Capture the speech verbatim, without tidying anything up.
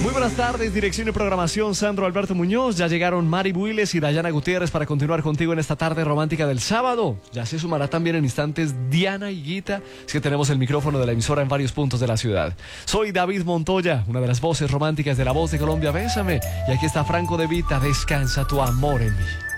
Muy buenas tardes, dirección y programación Sandro Alberto Muñoz. Ya llegaron Mari Builes y Dayana Gutiérrez para continuar contigo en esta tarde romántica del sábado. Ya se sumará también en instantes Diana y Guita, es que tenemos el micrófono de la emisora en varios puntos de la ciudad. Soy David Montoya, una de las voces románticas de La Voz de Colombia, Bésame. Y aquí está Franco De Vita, Descansa tu amor en mí.